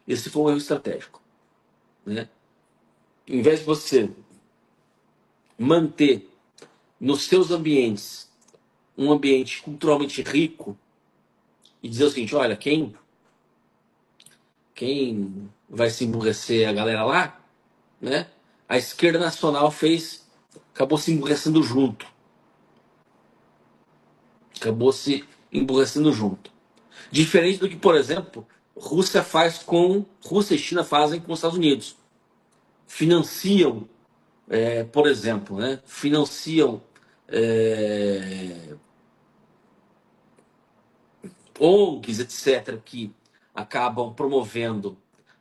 Esse foi um erro estratégico, né? Em vez de você manter nos seus ambientes um ambiente culturalmente rico e dizer o seguinte, olha, quem vai se emburrecer é a galera lá, né? A esquerda nacional acabou se emburrecendo junto. Acabou se emburrecendo junto. Diferente do que, por exemplo, Rússia e China fazem com os Estados Unidos. Financiam, por exemplo, né? Financiam é, ONGs, etc., que acabam promovendo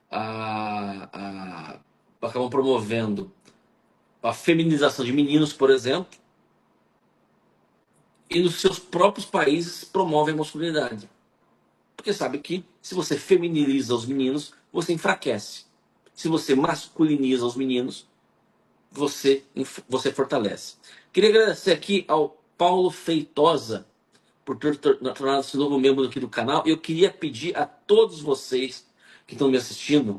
a, acabam promovendo a feminização de meninos, por exemplo, e nos seus próprios países promovem a masculinidade. Porque sabe que se você feminiliza os meninos, você enfraquece. Se você masculiniza os meninos, você fortalece. Queria agradecer aqui ao Paulo Feitosa por ter tornado-se novo membro aqui do canal. Eu queria pedir a todos vocês que estão me assistindo,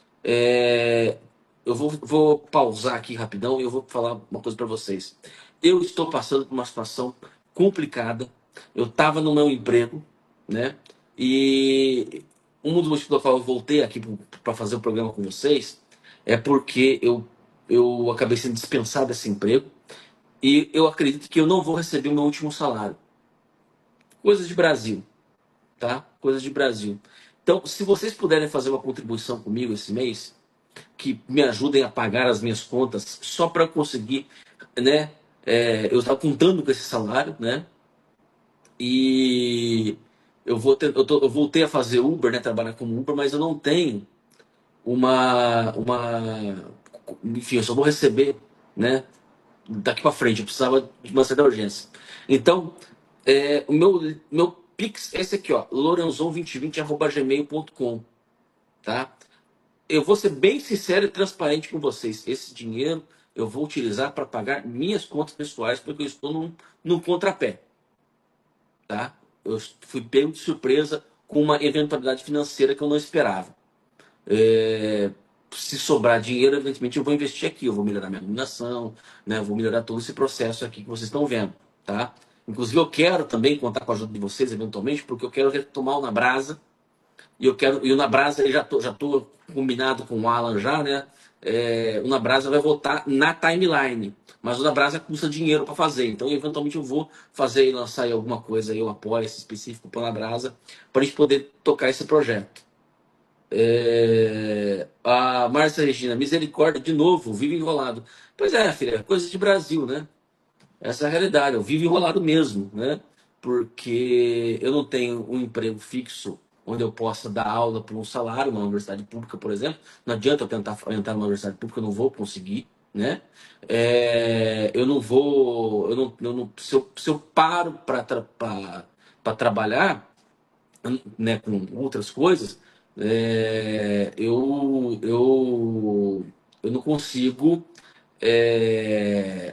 eu vou pausar aqui rapidão e eu vou falar uma coisa para vocês. Eu estou passando por uma situação complicada. Eu estava no meu emprego, né? E um dos motivos pelo qual eu voltei aqui para fazer o programa com vocês é porque eu acabei sendo dispensado desse emprego e eu acredito que eu não vou receber o meu último salário. Coisas de Brasil, tá? Coisas de Brasil. Então, se vocês puderem fazer uma contribuição comigo esse mês, que me ajudem a pagar as minhas contas só para conseguir, né? Eu estava contando com esse salário, né? E eu voltei a fazer Uber, né? Trabalhar como Uber, mas eu não tenho enfim, eu só vou receber, né? Daqui para frente, eu precisava de uma certa urgência. Então, o meu Pix é esse aqui, ó, lorenzon2020@gmail.com, tá? Eu vou ser bem sincero e transparente com vocês. Esse dinheiro eu vou utilizar para pagar minhas contas pessoais, porque eu estou num contrapé, tá? Eu fui pego de surpresa com uma eventualidade financeira que eu não esperava. Se sobrar dinheiro, evidentemente eu vou investir aqui, eu vou melhorar minha iluminação, né? Eu vou melhorar todo esse processo aqui que vocês estão vendo, tá? Inclusive eu quero também contar com a ajuda de vocês eventualmente, porque eu quero retomar o Na Brasa. E o Na Brasa eu já tô combinado com o Alan já, né? O Na Brasa vai voltar na timeline, mas o Na Brasa custa dinheiro para fazer, então eventualmente eu vou fazer e lançar aí alguma coisa aí, eu apoio esse específico para o Na Brasa, para a gente poder tocar esse projeto. A Márcia Regina, misericórdia, de novo, vive enrolado. Pois é, filha, coisa de Brasil, né? Essa é a realidade, eu vivo enrolado mesmo, né? Porque eu não tenho um emprego fixo onde eu possa dar aula por um salário, uma universidade pública, por exemplo. Não adianta eu tentar entrar numa universidade pública, eu não vou conseguir, né? Eu não vou, se eu paro para trabalhar, né, com outras coisas, eu não consigo é,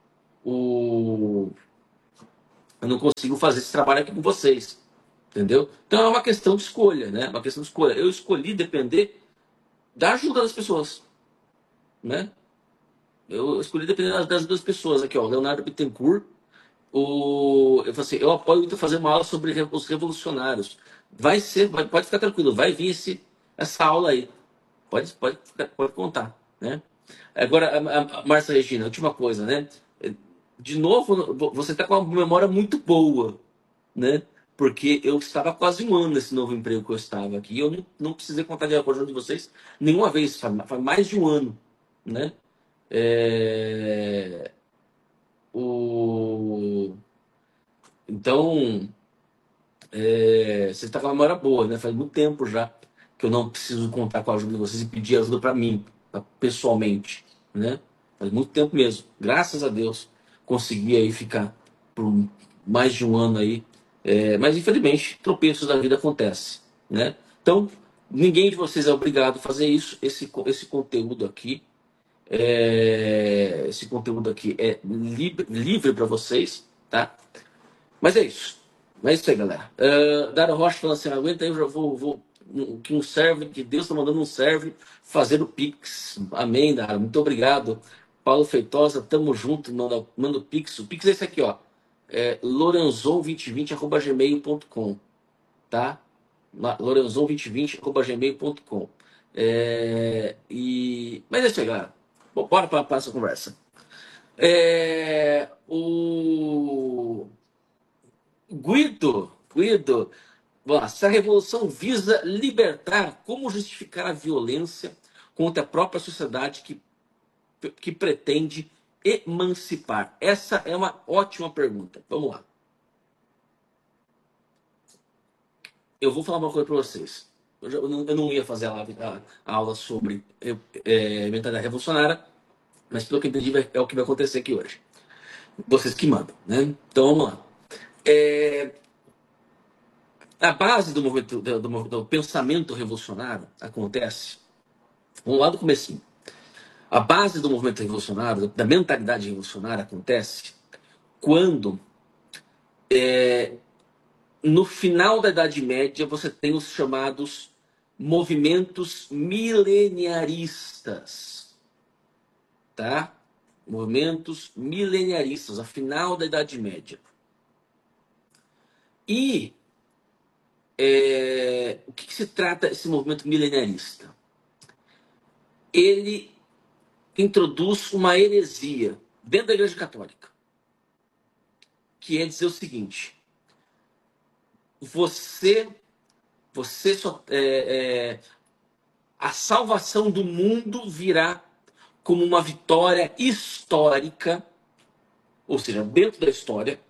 o, eu não consigo fazer esse trabalho aqui com vocês, entendeu? Então é uma questão de escolha, né? Uma questão de escolha. Eu escolhi depender da ajuda das pessoas, né? Eu escolhi depender das duas pessoas aqui, ó, Leonardo Bittencourt. Eu falei assim, eu apoio muito fazer uma aula sobre os revolucionários. Pode ficar tranquilo, vai vir essa aula aí. Pode contar, né? Agora, a Márcia Regina, última coisa, né? De novo, você está com uma memória muito boa, né? Porque eu estava quase um ano nesse novo emprego que eu estava aqui. E eu não precisei contar de acordo de vocês nenhuma vez, faz mais de um ano, né? É, o... Então, você está com uma memória boa, né? Faz muito tempo já que eu não preciso contar com a ajuda de vocês e pedir ajuda para mim, pessoalmente, né? Faz muito tempo mesmo. Graças a Deus consegui aí ficar por mais de um ano aí. Mas infelizmente tropeços da vida acontecem, né? Então ninguém de vocês é obrigado a fazer isso. Esse conteúdo aqui, é livre para vocês, tá? Mas é isso. Mas é isso aí, galera. Dara Rocha falando assim, aguenta aí, eu já vou que um servo, que Deus está mandando um servo fazer o Pix. Amém, Dara. Muito obrigado. Paulo Feitosa, tamo junto, manda o Pix. O Pix é esse aqui, ó. É lorenzon2020@gmail.com, tá? lorenzon2020@gmail.com. Mas é isso aí, galera. Bora para essa conversa. O Guido, se a revolução visa libertar, como justificar a violência contra a própria sociedade que pretende emancipar? Essa é uma ótima pergunta. Vamos lá. Eu vou falar uma coisa para vocês. Eu não ia fazer a aula sobre mentalidade revolucionária, mas pelo que eu entendi é o que vai acontecer aqui hoje. Vocês que mandam, né? Então vamos lá. A base do movimento do pensamento revolucionário acontece, vamos lá do comecinho. A base do movimento revolucionário, da mentalidade revolucionária, acontece quando, no final da Idade Média, você tem os chamados movimentos mileniaristas, tá? Movimentos mileniaristas, a final da Idade Média. E o que se trata esse movimento mileniarista? Ele introduz uma heresia dentro da Igreja Católica, que é dizer o seguinte: você só a salvação do mundo virá como uma vitória histórica, ou seja, dentro da história,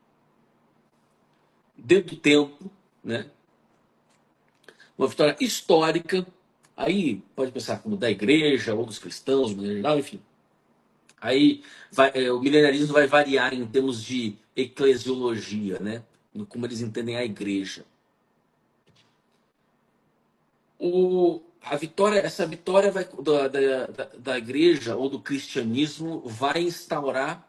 dentro do tempo, né? Uma vitória histórica. Aí pode pensar como da igreja ou dos cristãos, no geral, enfim. Aí o milenarismo vai variar em termos de eclesiologia, né? Como eles entendem a igreja. Essa vitória da igreja ou do cristianismo vai instaurar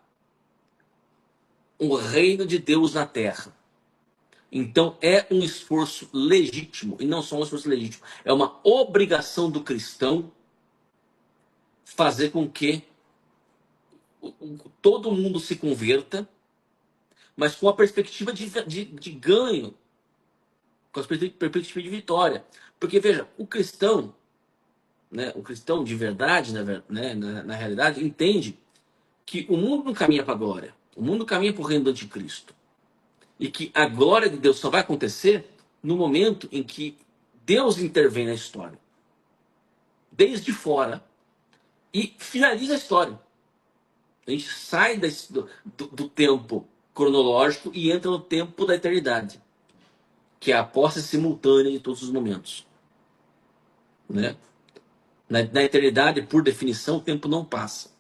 um reino de Deus na terra. Então é um esforço legítimo, e não só um esforço legítimo, é uma obrigação do cristão fazer com que todo mundo se converta, mas com a perspectiva de ganho, com a perspectiva de vitória. Porque, veja, o cristão, né, o cristão de verdade, né, na realidade, entende que o mundo não caminha para a glória, o mundo caminha para o reino do anticristo. E que a glória de Deus só vai acontecer no momento em que Deus intervém na história, desde fora, e finaliza a história. A gente sai do tempo cronológico e entra no tempo da eternidade, que é a posse simultânea de todos os momentos, né? Na eternidade, por definição, o tempo não passa.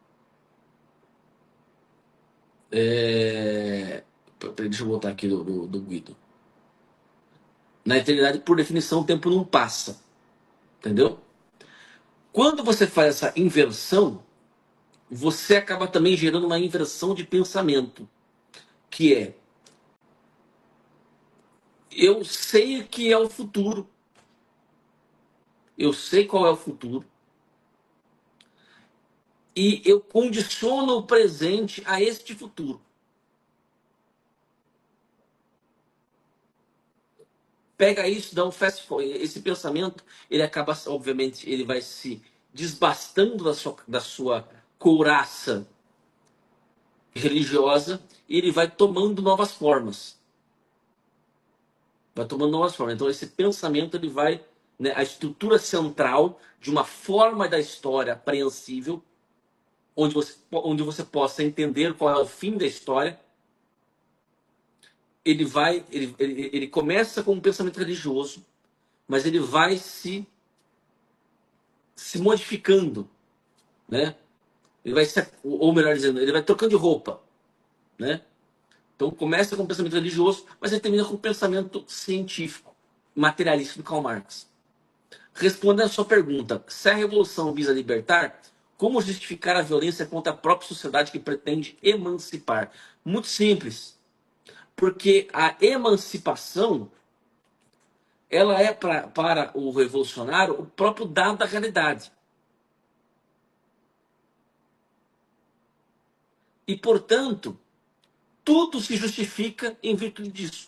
Deixa eu voltar aqui do Guido. Na eternidade, por definição, o tempo não passa. Entendeu? Quando você faz essa inversão, você acaba também gerando uma inversão de pensamento, que é: eu sei o que é o futuro, eu sei qual é o futuro, e eu condiciono o presente a este futuro. Pega isso, dá um fast forward. Esse pensamento, ele acaba, obviamente, ele vai se desbastando da sua couraça religiosa e ele vai tomando novas formas. Vai tomando novas formas. Então, esse pensamento, ele vai, né, a estrutura central de uma forma da história apreensível, onde você possa entender qual é o fim da história. Ele começa com um pensamento religioso, mas ele vai se modificando, né? Ele vai ou melhor dizendo, ele vai trocando de roupa, né? Então começa com um pensamento religioso, mas ele termina com um pensamento científico, materialista do Karl Marx. Respondendo a sua pergunta, se a revolução visa libertar, como justificar a violência contra a própria sociedade que pretende emancipar? Muito simples. Porque a emancipação, ela é para o revolucionário o próprio dado da realidade. E, portanto, tudo se justifica em virtude disso.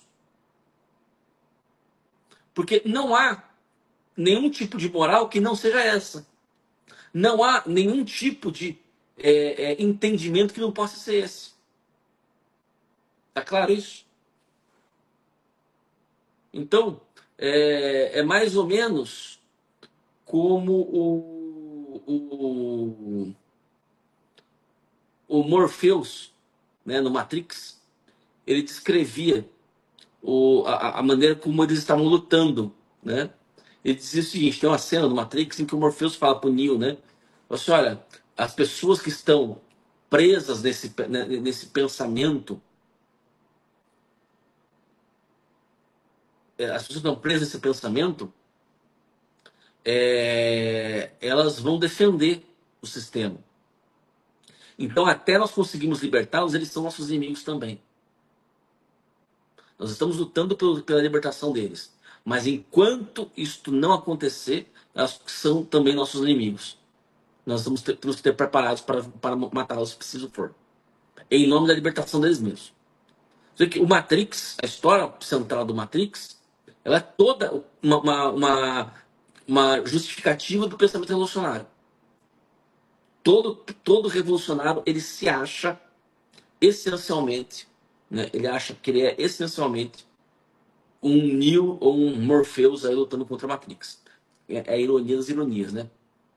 Porque não há nenhum tipo de moral que não seja essa. Não há nenhum tipo de entendimento que não possa ser esse. Tá claro isso? Então, é mais ou menos como o Morpheus, né, no Matrix, ele descrevia a maneira como eles estavam lutando, né? Ele dizia o seguinte, tem uma cena do Matrix em que o Morpheus fala pro Neo, né? Assim, olha, as pessoas que estão presas nesse pensamento, as pessoas que estão presas nesse pensamento, elas vão defender o sistema. Então, até nós conseguimos libertá-los, eles são nossos inimigos também. Nós estamos lutando pela libertação deles. Mas enquanto isto não acontecer, elas são também nossos inimigos. Nós temos que ter preparados para matá-los se preciso for. Em nome da libertação deles mesmos. O Matrix, a história central do Matrix, ela é toda uma justificativa do pensamento revolucionário. Todo revolucionário, ele se acha essencialmente, né? Ele acha que ele é essencialmente um Neo ou um Morpheus aí lutando contra a Matrix. É a ironia das ironias, né?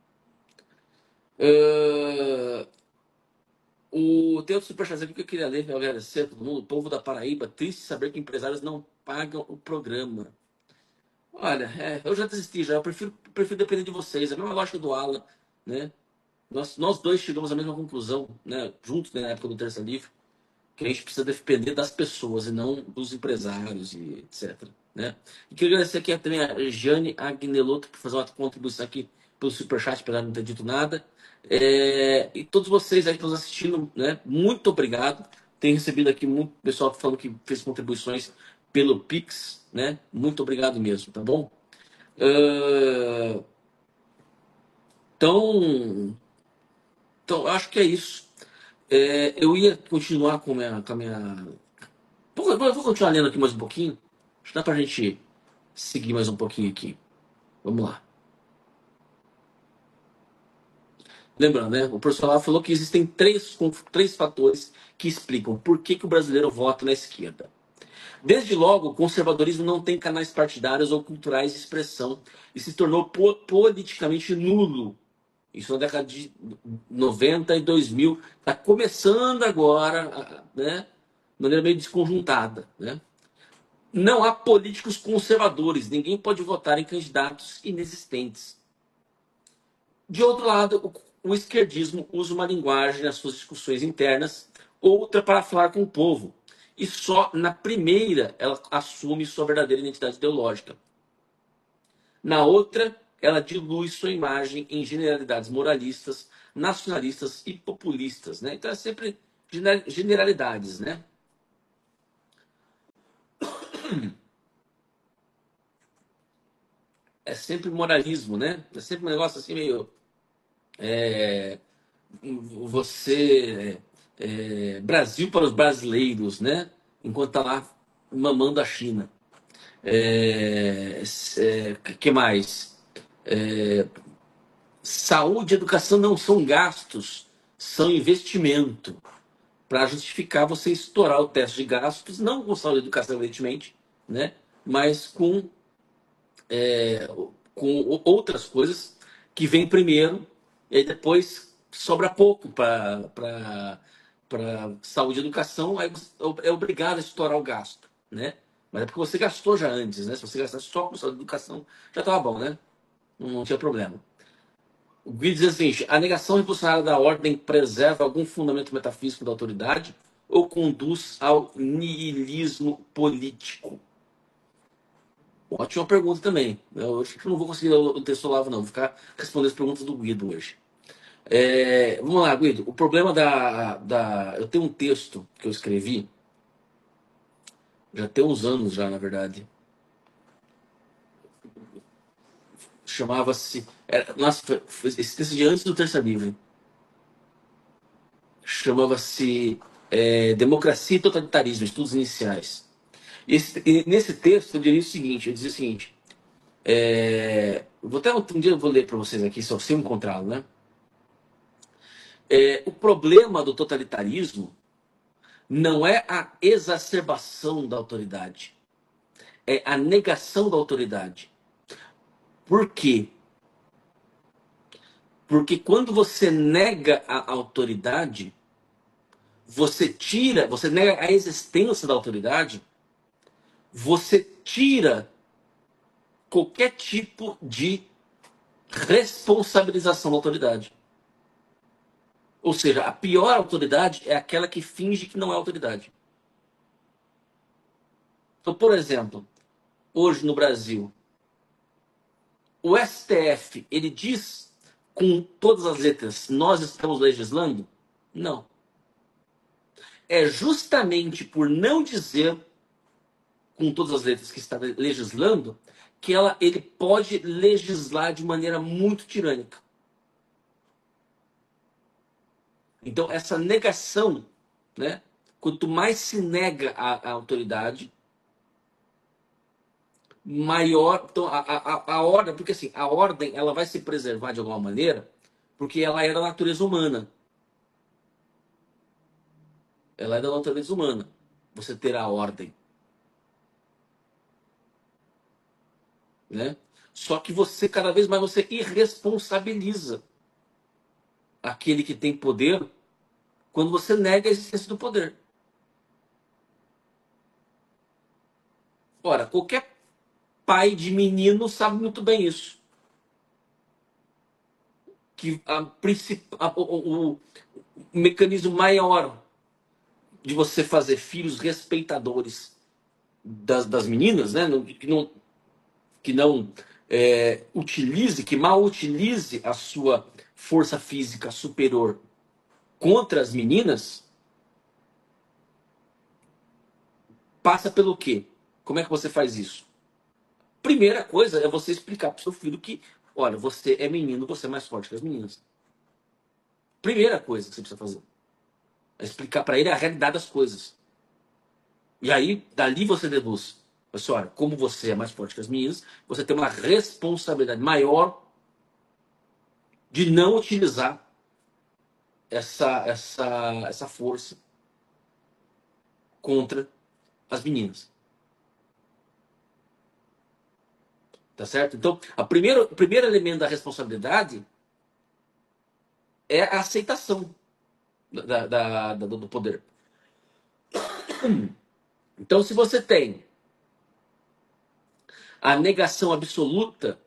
Tem outro superchat aqui que eu queria ler, eu agradecer a todo mundo. O povo da Paraíba, triste saber que empresários não pagam o programa. Olha, eu já desisti, já. Eu prefiro depender de vocês. É a mesma lógica do Alan, né? Nós dois chegamos à mesma conclusão, né? Juntos, né, na época do Terça Livre, que a gente precisa depender das pessoas e não dos empresários e etc. Né? E queria agradecer aqui também a Jane Agnelotto por fazer uma contribuição aqui pelo Superchat, apesar de não ter dito nada. E todos vocês aí que estão assistindo, né? Muito obrigado. Tem recebido aqui muito pessoal falando que fez contribuições pelo Pix, né? Muito obrigado mesmo, tá bom? Uh, então, então, acho que é isso. Eu ia continuar com a minha. Vou continuar lendo aqui mais um pouquinho. Acho que dá pra gente seguir mais um pouquinho aqui. Vamos lá. Lembrando, né? O professor lá falou que existem três fatores que explicam por que o brasileiro vota na esquerda. Desde logo, o conservadorismo não tem canais partidários ou culturais de expressão e se tornou politicamente nulo. Isso na década de 90 e 2000. Está começando agora, né? De maneira meio desconjuntada, né? Não há políticos conservadores. Ninguém pode votar em candidatos inexistentes. De outro lado, o esquerdismo usa uma linguagem nas suas discussões internas, outra para falar com o povo. E só na primeira ela assume sua verdadeira identidade ideológica. Na outra, ela dilui sua imagem em generalidades moralistas, nacionalistas e populistas. Né? Então é sempre generalidades, né? É sempre moralismo, né? É sempre um negócio assim meio. é, Brasil para os brasileiros, né? Enquanto tá lá mamando a China. Que mais? É, Saúde e educação não são gastos, são investimento. Para justificar você estourar o teto de gastos, não com saúde e educação, evidentemente, né? Mas com outras coisas que vêm primeiro e aí depois sobra pouco para saúde e educação, aí você é obrigado a estourar o gasto, né? Mas é porque você gastou já antes, né? Se você gastasse só com saúde e educação, já estava bom, né? Não tinha problema. O Guido diz assim: a negação revolucionária da ordem preserva algum fundamento metafísico da autoridade ou conduz ao niilismo político? Ótima pergunta também. Eu acho que eu não vou conseguir o texto Olavo, não. Vou ficar respondendo as perguntas do Guido hoje. Vamos lá, Guido. O problema Eu tenho um texto que eu escrevi, já tem uns anos já, na verdade. chamava-se. Nossa, esse texto de antes do Terça Livre. Chamava-se Democracia e Totalitarismo, Estudos Iniciais. E nesse texto eu diria o seguinte: eu dizia o seguinte. Vou até um dia eu vou ler para vocês aqui, se eu encontrá-lo, né? O problema do totalitarismo não é a exacerbação da autoridade, é a negação da autoridade. Por quê? Porque quando você nega a autoridade, você nega a existência da autoridade, você tira qualquer tipo de responsabilização da autoridade. Ou seja, a pior autoridade é aquela que finge que não é autoridade. Então, por exemplo, hoje no Brasil, o STF, ele diz com todas as letras, nós estamos legislando? Não. É justamente por não dizer com todas as letras que está legislando que ele pode legislar de maneira muito tirânica. Então, essa negação, né? Quanto mais se nega a autoridade, maior. Então, a ordem, porque assim, a ordem ela vai se preservar de alguma maneira, porque ela é da natureza humana. Ela é da natureza humana. Você ter a ordem. Né? Só que você, cada vez mais, você irresponsabiliza aquele que tem poder quando você nega a existência do poder. Ora, qualquer pai de menino sabe muito bem isso. Que o mecanismo maior de você fazer filhos respeitadores das meninas, né? Que não utilize, que mal utilize a sua força física superior contra as meninas, passa pelo quê? Como é que você faz isso? Primeira coisa é você explicar para o seu filho que, olha, você é menino, você é mais forte que as meninas. Primeira coisa que você precisa fazer é explicar para ele a realidade das coisas. E aí, dali você deduz. Olha, como você é mais forte que as meninas, você tem uma responsabilidade maior de não utilizar essa força contra as meninas. Tá certo? Então, o primeiro elemento da responsabilidade é a aceitação do poder. Então, se você tem a negação absoluta,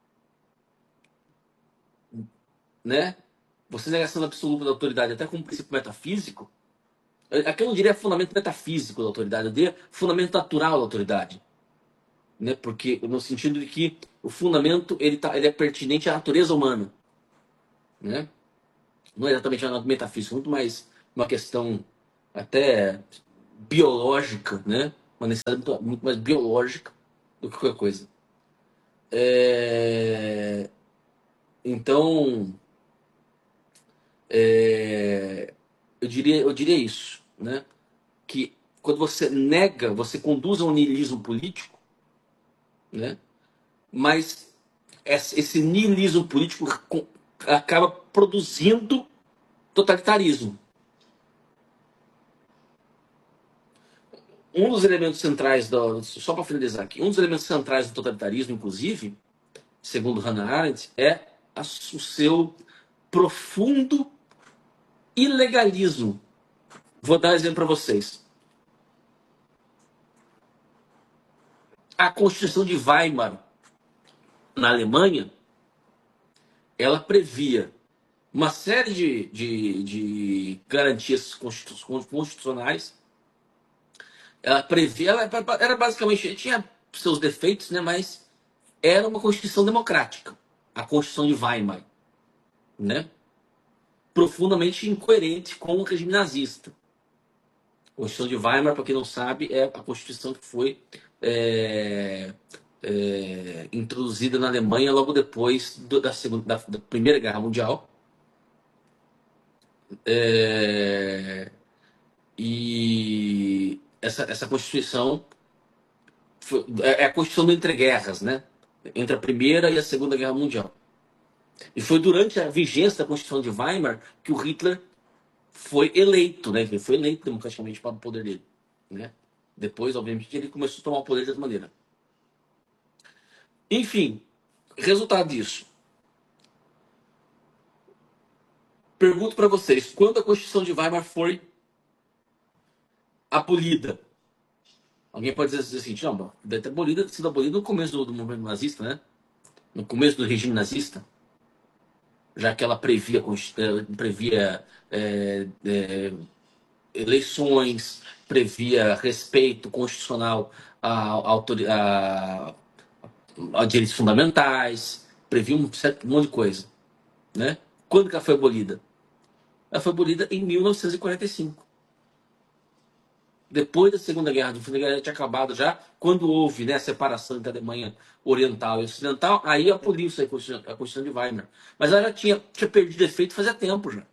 né? Você negação absoluta da autoridade, até como princípio metafísico, aqui eu não diria fundamento metafísico da autoridade, eu diria fundamento natural da autoridade. Né? Porque, no sentido de que o fundamento ele é pertinente à natureza humana. Né? Não é exatamente a metafísica, muito mais uma questão até biológica, né? Uma necessidade muito mais biológica do que qualquer coisa. Então, eu diria isso, né? Que quando você nega, você conduz a um niilismo político, né? Mas esse niilismo político acaba produzindo totalitarismo. Um dos elementos centrais, só para finalizar aqui, um dos elementos centrais do totalitarismo, inclusive, segundo Hannah Arendt, é o seu profundo ilegalismo. Vou dar um exemplo para vocês. A Constituição de Weimar, na Alemanha, ela previa uma série de garantias constitucionais. Ela previa, ela era basicamente, tinha seus defeitos, né, mas era uma Constituição democrática, a Constituição de Weimar, né? Profundamente incoerente com o regime nazista. A Constituição de Weimar, para quem não sabe, é a Constituição que foi introduzida na Alemanha logo depois da Primeira Guerra Mundial. É, e essa Constituição é a Constituição do entreguerras, né? Entre a Primeira e a Segunda Guerra Mundial. E foi durante a vigência da Constituição de Weimar que o Hitler foi eleito, né? Ele foi eleito democraticamente para o poder dele, né? Depois, obviamente, ele começou a tomar o poder dessa maneira. Enfim, resultado disso. Pergunto para vocês, quando a Constituição de Weimar foi abolida? Alguém pode dizer assim, não, deve ter sido abolida no começo do movimento nazista, né? No começo do regime nazista, já que ela previa eleições, previa respeito constitucional a direitos fundamentais, previa um monte de coisa, né? Quando que ela foi abolida? Ela foi abolida em 1945. Depois da Segunda Guerra, do fim da guerra tinha acabado já, quando houve, né, a separação entre a Alemanha Oriental e Ocidental, aí aboliu a Constituição de Weimar. Mas ela já tinha perdido efeito fazia tempo já.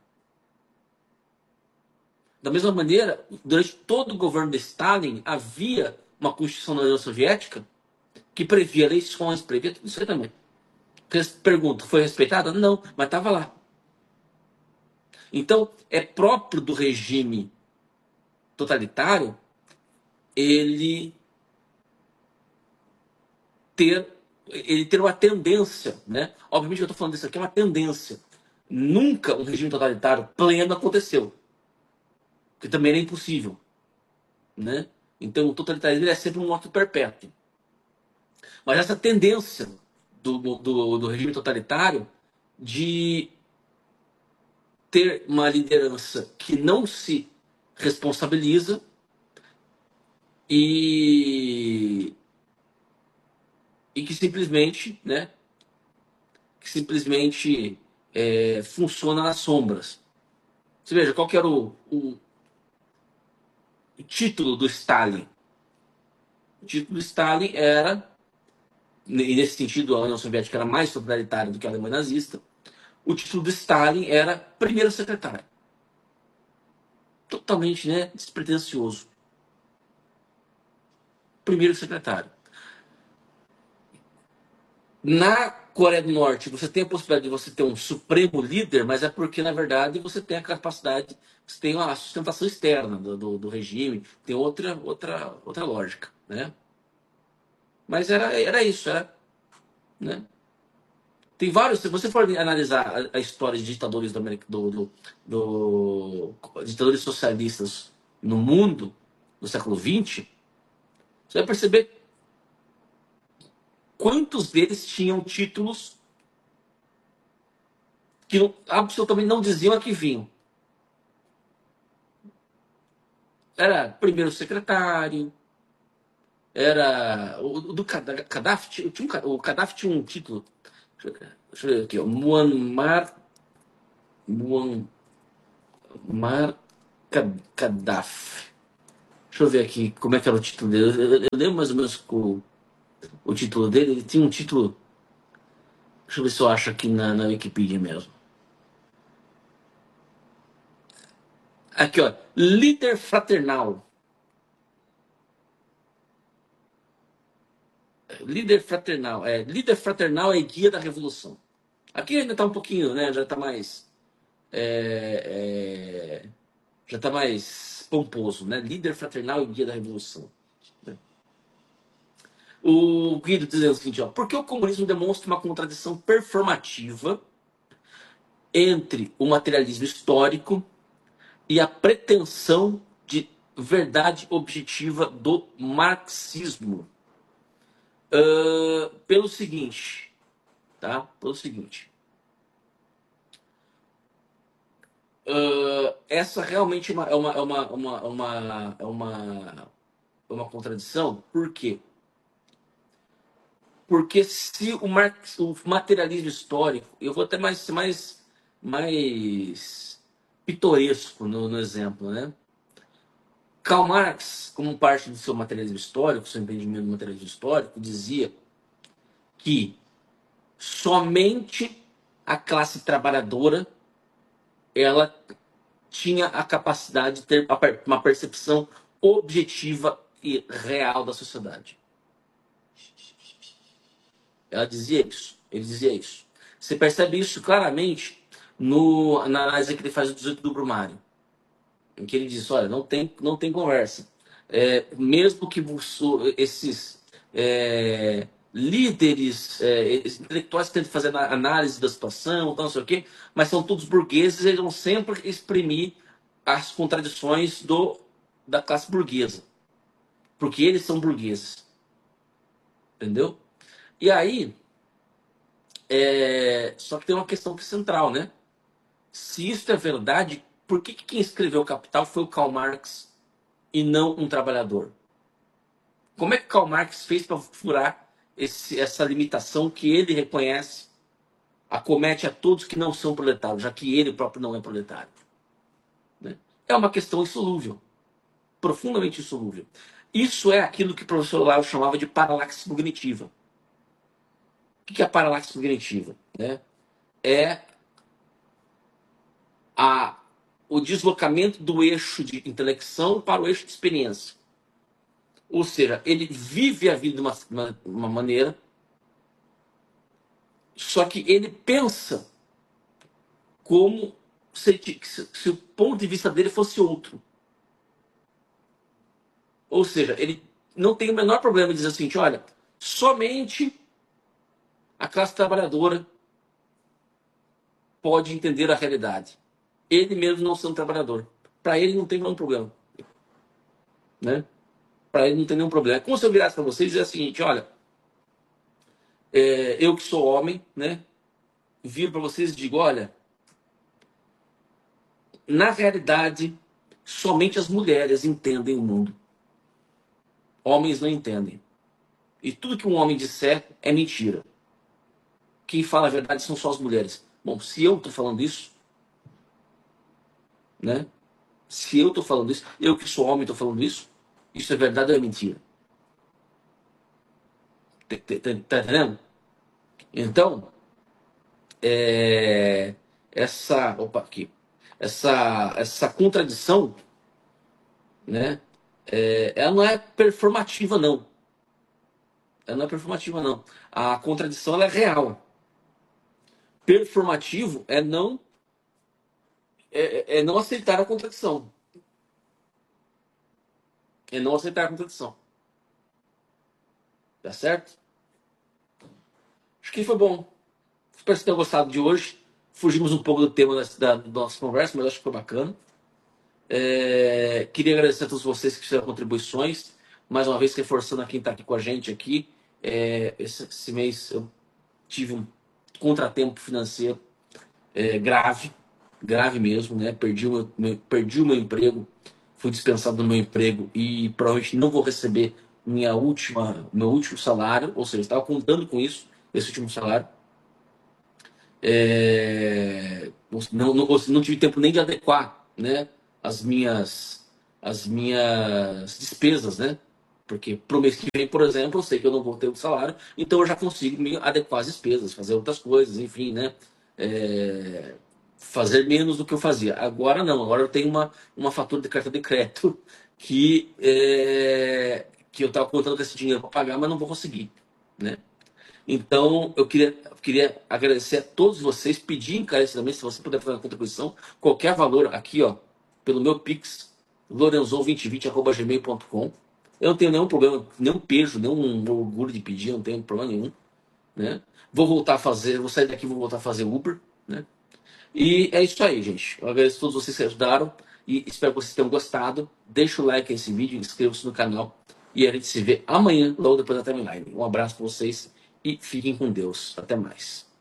Da mesma maneira, durante todo o governo de Stalin, havia uma Constituição da União Soviética que previa eleições, previa tudo isso aí também. Pergunta, foi respeitada? Não, mas estava lá. Então, é próprio do regime totalitário ele ter uma tendência, né? Obviamente eu estou falando disso aqui é uma tendência. Nunca um regime totalitário pleno aconteceu, que também era impossível, né? Então o totalitarismo é sempre um morto perpétuo. Mas essa tendência do regime totalitário de ter uma liderança que não se responsabiliza e, e que simplesmente, né, funciona nas sombras. Você veja, qual que era o título do Stalin? O título do Stalin era, e nesse sentido a União Soviética era mais totalitária do que a Alemanha nazista, o título do Stalin era primeiro secretário. Totalmente, né, despretensioso. Primeiro secretário. Na Coreia do Norte, você tem a possibilidade de você ter um supremo líder, mas é porque, na verdade, você tem a capacidade, você tem a sustentação externa do regime, tem outra lógica, né? Mas era isso, né? Tem vários, se você for analisar a história de ditadores ditadores socialistas no mundo, no século XX, você vai perceber quantos deles tinham títulos que absolutamente não diziam a que vinham. Era primeiro secretário, era o do Gaddafi, o Gaddafi tinha um título, deixa eu ver aqui, ó, Muammar Gaddafi. Deixa eu ver aqui como é que era o título dele. Eu lembro mais ou menos o título dele. Ele tinha um título. Deixa eu ver se eu acho aqui na Wikipedia mesmo. Aqui, ó. Líder fraternal. Líder fraternal é guia da revolução. Aqui ainda está um pouquinho, né? Já está mais. Já está mais pomposo, né? Líder fraternal e guia da revolução. O Guido dizendo o seguinte, ó, por que o comunismo demonstra uma contradição performativa entre o materialismo histórico e a pretensão de verdade objetiva do marxismo? Pelo seguinte, tá? Pelo seguinte. Essa realmente é uma contradição. Por quê? Porque se o materialismo histórico, eu vou até mais pitoresco no exemplo, né? Karl Marx, como parte do seu materialismo histórico, seu entendimento do materialismo histórico, dizia que somente a classe trabalhadora ela tinha a capacidade de ter uma percepção objetiva e real da sociedade. Ela dizia isso. Ele dizia isso. Você percebe isso claramente na análise que ele faz do 18 do Brumário, em que ele diz, olha, não tem conversa. Mesmo que esses líderes, esses intelectuais tentem fazer análise da situação, não sei o quê, mas são todos burgueses, eles vão sempre exprimir as contradições da classe burguesa, porque eles são burgueses. Entendeu? E aí, só que tem uma questão que é central, né? Se isso é verdade, por que quem escreveu o Capital foi o Karl Marx e não um trabalhador? Como é que Karl Marx fez para furar essa limitação que ele reconhece, acomete a todos que não são proletários, já que ele próprio não é proletário? Né? É uma questão insolúvel, profundamente insolúvel. Isso é aquilo que o professor Lau chamava de paralaxe cognitiva. O que é a paralaxe cognitiva? Né? É o deslocamento do eixo de intelecção para o eixo de experiência. Ou seja, ele vive a vida de uma maneira, só que ele pensa como se o ponto de vista dele fosse outro. Ou seja, ele não tem o menor problema em dizer assim, olha, somente a classe trabalhadora pode entender a realidade. Ele mesmo não sendo trabalhador. Para ele não tem nenhum problema. Né? Para ele não tem nenhum problema. É como se eu virasse para vocês e dizer o seguinte, olha, eu que sou homem, né? Viro para vocês e digo, olha, na realidade, somente as mulheres entendem o mundo. Homens não entendem. E tudo que um homem disser é mentira. Quem fala a verdade são só as mulheres. Bom, se eu estou falando isso, né? Se eu estou falando isso, eu que sou homem estou falando isso é verdade ou é mentira? Tá entendendo? Então, essa contradição, né? Ela não é performativa, não. Ela não é performativa, não. A contradição ela é real. Performativo é não aceitar a contradição. É não aceitar a contradição. Tá certo? Acho que foi bom. Espero que você tenha gostado de hoje. Fugimos um pouco do tema da nossa conversa, mas acho que foi bacana. Queria agradecer a todos vocês que fizeram contribuições. Mais uma vez, reforçando a quem está aqui com a gente aqui. Esse mês eu tive um contratempo financeiro grave mesmo, né? Perdi o meu emprego, fui dispensado do meu emprego e provavelmente não vou receber meu último salário, ou seja, estava contando com isso, esse último salário. Não tive tempo nem de adequar, né, as minhas despesas, né? Porque pro mês que vem, por exemplo, eu sei que eu não vou ter o salário, então eu já consigo me adequar às despesas, fazer outras coisas, enfim, né? Fazer menos do que eu fazia. Agora não, agora eu tenho uma fatura de cartão de crédito que eu estava contando com esse dinheiro para pagar, mas não vou conseguir, né? Então, eu queria agradecer a todos vocês, pedir encarecidamente, se você puder fazer uma contribuição, qualquer valor aqui, ó, pelo meu Pix, lorenzon2020@gmail.com. Eu não tenho nenhum problema, nenhum pejo, nenhum orgulho de pedir, não tenho problema nenhum, né? Vou sair daqui e vou voltar a fazer Uber, né? E é isso aí, gente. Eu agradeço a todos vocês que ajudaram e espero que vocês tenham gostado. Deixa o like nesse vídeo, inscreva-se no canal e a gente se vê amanhã, logo depois da timeline. Um abraço para vocês e fiquem com Deus. Até mais.